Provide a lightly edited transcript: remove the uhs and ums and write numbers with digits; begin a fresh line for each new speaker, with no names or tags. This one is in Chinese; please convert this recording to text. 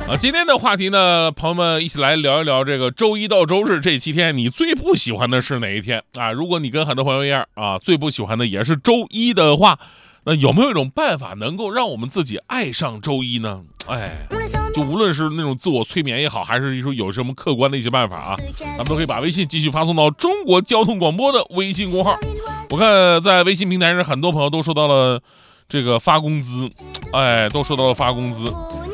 今天的话题呢，朋友们一起来聊一聊这个周一到周日这7天，你最不喜欢的是哪一天啊？如果你跟很多朋友一样啊，最不喜欢的也是周一的话，那有没有一种办法能够让我们自己爱上周一呢？就无论是那种自我催眠也好，还是说有什么客观的一些办法啊，咱们都可以把微信继续发送到中国交通广播的微信公号。我看在微信平台上，很多朋友都收到了这个发工资，都收到了发工资。